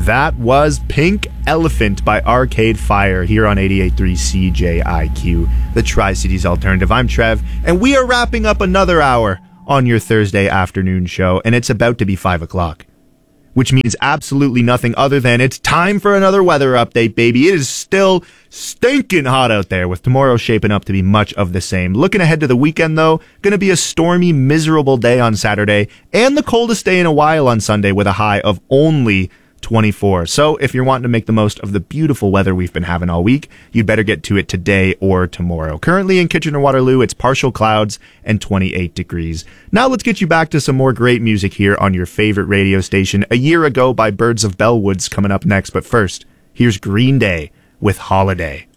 That was Pink Elephant by Arcade Fire here on 88.3 CJIQ, the Tri-Cities Alternative. I'm Trev, and we are wrapping up another hour on your Thursday afternoon show, and it's about to be 5 o'clock, which means absolutely nothing other than it's time for another weather update, baby. It is still stinking hot out there, with tomorrow shaping up to be much of the same. Looking ahead to the weekend, though, going to be a stormy, miserable day on Saturday, and the coldest day in a while on Sunday, with a high of only 24. So if you're wanting to make the most of the beautiful weather we've been having all week, you'd better get to it today or tomorrow. Currently in Kitchener-Waterloo, it's partial clouds and 28 degrees. Now let's get you back to some more great music here on your favorite radio station. A Year Ago by Birds of Bellwoods coming up next, but first, here's Green Day with Holiday.